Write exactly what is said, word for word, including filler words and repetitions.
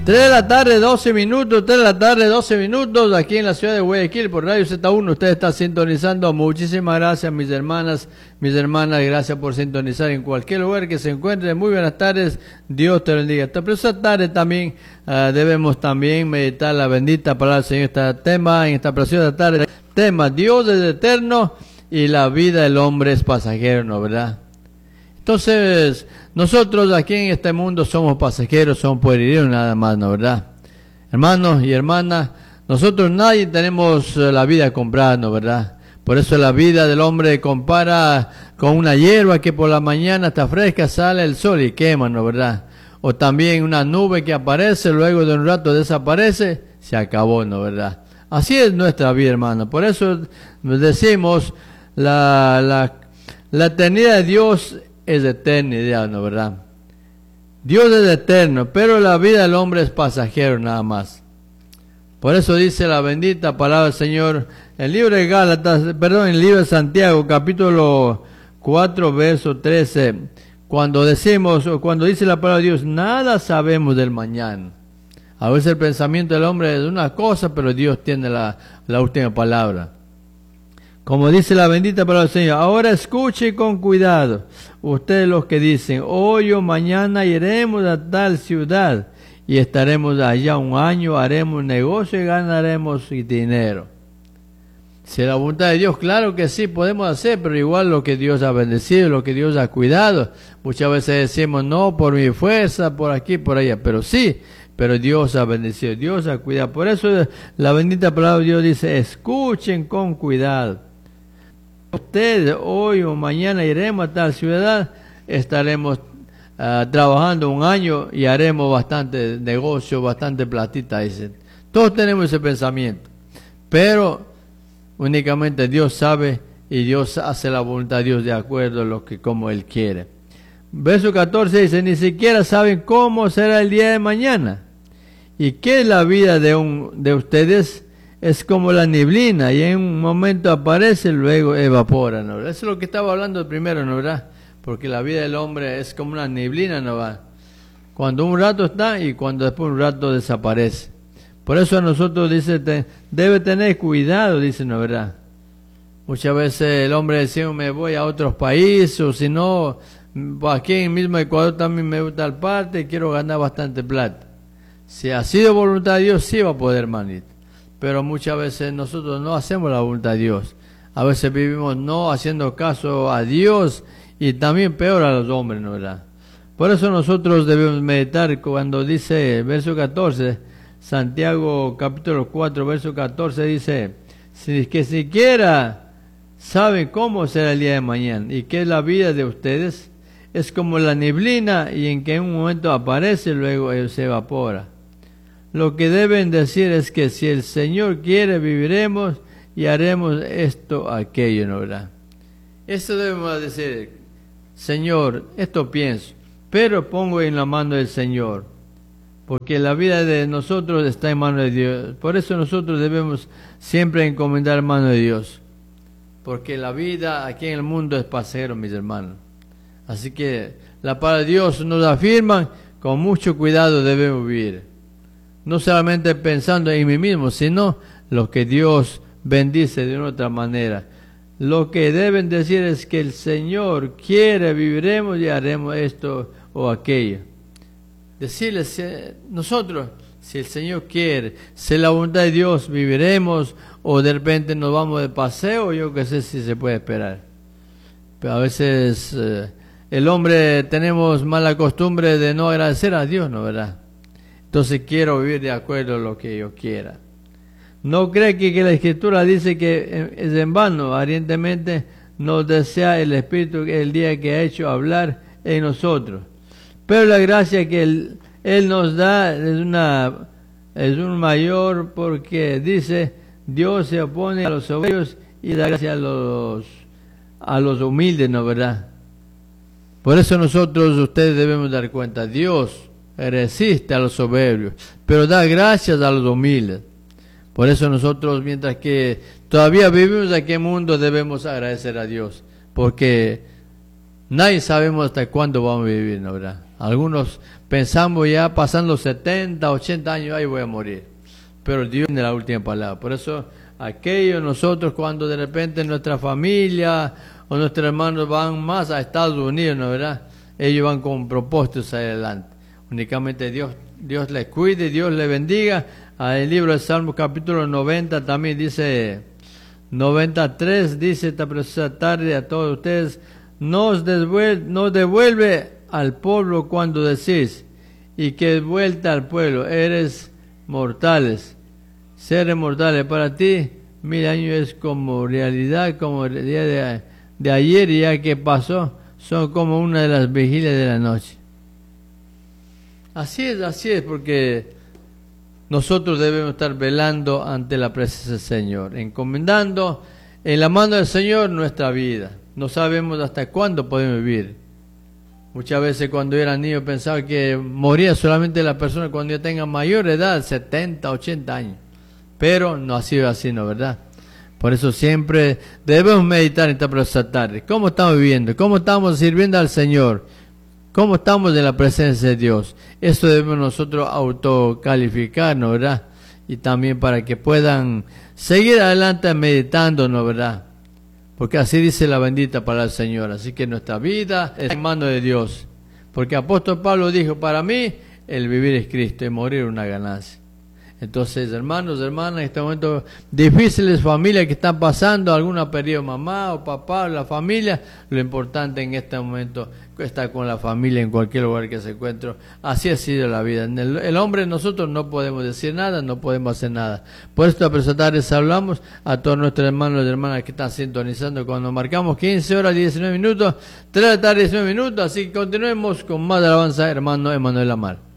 tres de la tarde, doce minutos, tres de la tarde, doce minutos, aquí en la ciudad de Guayaquil, por Radio Z uno, usted está sintonizando. Muchísimas gracias, mis hermanas, mis hermanas, gracias por sintonizar en cualquier lugar que se encuentre. Muy buenas tardes, Dios te bendiga. Pero esta tarde también uh, debemos también meditar la bendita palabra del Señor. Este tema, en esta preciosa tarde, tema, Dios es eterno y la vida del hombre es pasajero, ¿no, verdad? Entonces, nosotros aquí en este mundo somos pasajeros, somos peregrinos nada más, ¿no, verdad? Hermanos y hermanas, nosotros nadie tenemos la vida comprada, ¿no, verdad? Por eso la vida del hombre compara con una hierba que por la mañana está fresca, sale el sol y quema, ¿no, verdad? O también una nube que aparece, luego de un rato desaparece, se acabó, ¿no, verdad? Así es nuestra vida, hermano. Por eso decimos, la, la, la eternidad de Dios es eternidad, ¿no, verdad? Dios es eterno, pero la vida del hombre es pasajero nada más. Por eso dice la bendita palabra del Señor, en el libro de Gálatas, perdón, en el libro de Santiago, capítulo cuatro, verso trece, cuando decimos, o cuando dice la palabra de Dios, nada sabemos del mañana. A veces el pensamiento del hombre es una cosa, pero Dios tiene la, la última palabra. Como dice la bendita palabra del Señor, ahora escuche con cuidado, ustedes los que dicen, hoy o mañana iremos a tal ciudad y estaremos allá un año, haremos negocio y ganaremos dinero. Si la voluntad de Dios, claro que sí, podemos hacer, pero igual lo que Dios ha bendecido, lo que Dios ha cuidado. Muchas veces decimos, no, por mi fuerza, por aquí, por allá, pero sí, pero Dios ha bendecido, Dios ha cuidado. Por eso la bendita palabra de Dios dice, escuchen con cuidado. Ustedes hoy o mañana iremos a tal ciudad, estaremos uh, trabajando un año y haremos bastante negocio, bastante platita, dicen. Todos tenemos ese pensamiento, pero únicamente Dios sabe y Dios hace la voluntad de Dios de acuerdo a lo que como Él quiere. Verso catorce dice, ni siquiera saben cómo será el día de mañana. ¿Y qué es la vida de, un, de ustedes? Es como la neblina, y en un momento aparece, luego evapora, ¿no? Eso es lo que estaba hablando primero, ¿no, verdad? Porque la vida del hombre es como una neblina, ¿no, va? Cuando un rato está y cuando después un rato desaparece. Por eso a nosotros dice, te, debe tener cuidado, dice, ¿no, verdad? Muchas veces el hombre dice, me voy a otros países, o si no, aquí en mismo Ecuador también me gusta tal parte y quiero ganar bastante plata. Si ha sido voluntad de Dios, sí va a poder, manito. Pero muchas veces nosotros no hacemos la voluntad de Dios. A veces vivimos no haciendo caso a Dios y también peor a los hombres, ¿no, verdad? Por eso nosotros debemos meditar cuando dice, verso catorce, Santiago capítulo cuatro, verso catorce, dice, si que siquiera saben cómo será el día de mañana y que la vida de ustedes es como la neblina y en que en un momento aparece y luego se evapora. Lo que deben decir es que si el Señor quiere, viviremos y haremos esto, aquello, ¿no, verdad? Esto debemos decir, Señor, esto pienso, pero pongo en la mano del Señor, porque la vida de nosotros está en manos de Dios. Por eso nosotros debemos siempre encomendar en manos de Dios, porque la vida aquí en el mundo es pasajero, mis hermanos. Así que la palabra de Dios nos afirma, con mucho cuidado debemos vivir. No solamente pensando en mí mismo, sino lo que Dios bendice de una otra manera. Lo que deben decir es que el Señor quiere, viviremos y haremos esto o aquello. Decirles, nosotros, si el Señor quiere, si la voluntad de Dios, viviremos o de repente nos vamos de paseo, yo qué sé si se puede esperar. Pero a veces eh, el hombre tenemos mala costumbre de no agradecer a Dios, ¿no, verdad? Entonces quiero vivir de acuerdo a lo que yo quiera. No cree que, que la Escritura dice que es en vano, ardientemente nos desea el Espíritu el día que ha hecho hablar en nosotros. Pero la gracia que Él, él nos da es una es un mayor, porque dice, Dios se opone a los soberbios y da gracia a los, a los humildes, ¿no, verdad? Por eso nosotros, ustedes debemos dar cuenta, Dios resiste a los soberbios, pero da gracias a los humildes. Por eso nosotros, mientras que todavía vivimos aquí en el mundo, debemos agradecer a Dios, porque nadie sabemos hasta cuándo vamos a vivir, ¿no, verdad? Algunos pensamos ya pasando setenta, ochenta años, ahí voy a morir. Pero Dios tiene la última palabra. Por eso, aquellos nosotros cuando de repente nuestra familia o nuestros hermanos van más a Estados Unidos, ¿no verdad? Ellos van con propósitos adelante. Únicamente Dios, Dios les cuide, Dios les bendiga. El libro de Salmos capítulo noventa también dice, noventa y tres, dice esta preciosa tarde a todos ustedes, nos devuelve, nos devuelve al pueblo cuando decís, y que vuelta al pueblo, eres mortales, seres mortales, para ti mil años es como realidad, como el día de, de ayer y ya que pasó, son como una de las vigilias de la noche. Así es, así es, porque nosotros debemos estar velando ante la presencia del Señor, encomendando en la mano del Señor nuestra vida. No sabemos hasta cuándo podemos vivir. Muchas veces cuando era niño pensaba que moría solamente la persona cuando ya tenga mayor edad, setenta, ochenta años. Pero no ha sido así, ¿no verdad? Por eso siempre debemos meditar en esta preciosa tarde. ¿Cómo estamos viviendo? ¿Cómo estamos sirviendo al Señor? ¿Cómo estamos en la presencia de Dios? Eso debemos nosotros autocalificar, ¿no verdad? Y también para que puedan seguir adelante meditando, ¿no verdad? Porque así dice la bendita palabra del Señor. Así que nuestra vida es en manos de Dios. Porque apóstol Pablo dijo, para mí el vivir es Cristo y morir una ganancia. Entonces, hermanos, hermanas, en este momento difíciles, familias que están pasando alguna periodo, mamá o papá, la familia, lo importante en este momento es estar con la familia en cualquier lugar que se encuentre. Así ha sido la vida. En el, el hombre, nosotros no podemos decir nada, no podemos hacer nada. Por esto, a pesar de eso, hablamos a todos nuestros hermanos y hermanas que están sintonizando cuando marcamos quince horas, diecinueve minutos, tres de la tarde, diecinueve minutos. Así que continuemos con más alabanza, hermano Emanuel Amar.